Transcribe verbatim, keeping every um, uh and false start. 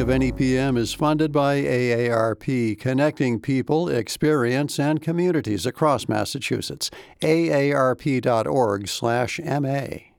of N E P M is funded by A A R P, connecting people, experience, and communities across Massachusetts. A A R P dot org slash M A.